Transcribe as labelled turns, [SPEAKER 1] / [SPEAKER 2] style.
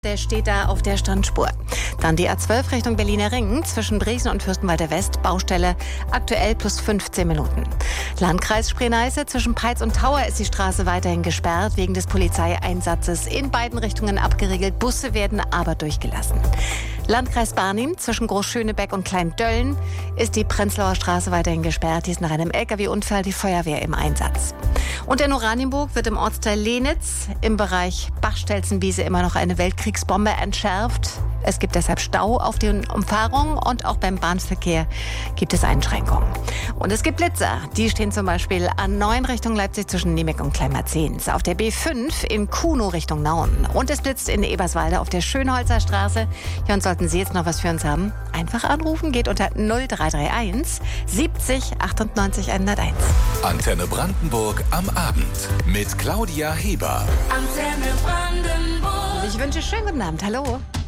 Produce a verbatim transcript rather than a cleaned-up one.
[SPEAKER 1] Der steht da auf der Standspur. Dann die A zwölf Richtung Berliner Ring zwischen Briesen und Fürstenwalder West. Baustelle aktuell plus fünfzehn Minuten. Landkreis Spree-Neiße zwischen Peitz und Tauer ist die Straße weiterhin gesperrt wegen des Polizeieinsatzes. In beiden Richtungen abgeriegelt. Busse werden aber durchgelassen. Landkreis Barnim zwischen Großschönebeck und Klein-Dölln ist die Prenzlauer Straße weiterhin gesperrt. Hier ist nach einem L K W-Unfall die Feuerwehr im Einsatz. Und in Oranienburg wird im Ortsteil Lenitz im Bereich Bachstelzenwiese immer noch eine Weltkriegsbombe entschärft. Es gibt deshalb Stau auf den Umfahrungen und auch beim Bahnverkehr gibt es Einschränkungen. Und es gibt Blitzer. Die stehen zum Beispiel an neun Richtung Leipzig zwischen Niemek und Kleinmerzens. Auf der B fünf in Kuno Richtung Nauen. Und es blitzt in Eberswalde auf der Schönholzer Straße. Ja, und sollten Sie jetzt noch was für uns haben, einfach anrufen. Geht unter null drei drei eins siebzig achtundneunzig hunderteins.
[SPEAKER 2] Antenne Brandenburg am Abend mit Claudia Heber.
[SPEAKER 1] Antenne Brandenburg. Ich wünsche schönen guten Abend. Hallo.